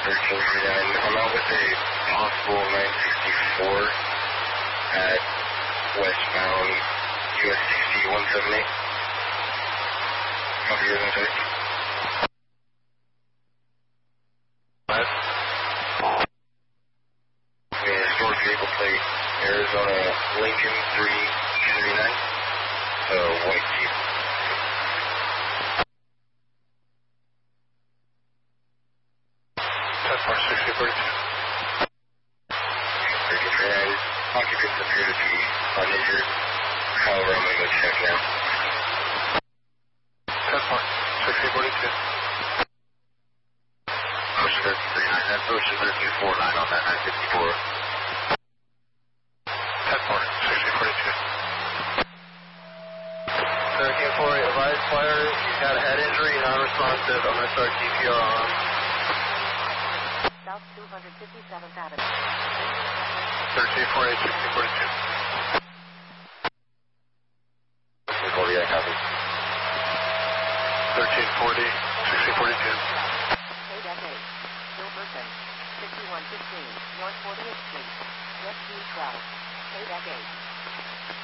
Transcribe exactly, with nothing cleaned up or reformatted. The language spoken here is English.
thirteen thirty-nine. I'm out with a possible nine sixty-four at westbound U S sixty one seventy-eight. Copy your message. Five. We have stored vehicle plate Arizona Lincoln three thirty-nine. So white Jeep. sixty forty-two. thirteen thirty-nine. Occupants appear to be uninjured. However, I'm going to go check now. ten point. sixty forty-two. Ocean thirteen thirty-nine. That's Ocean thirteen forty-nine on that nine fifty-four. ten point. sixty forty-two. thirteen forty. Advised flyer. You got a head injury, non-responsive. I'm going to start C P R on. South two fifty-seventh Avenue. thirteen forty, sixty forty-two. sixty forty, I copy. thirteen forty, sixty forty-two. K eight. Gilberton. fifty-one fifteen. North fortieth Street. Rescue twelve. K eight.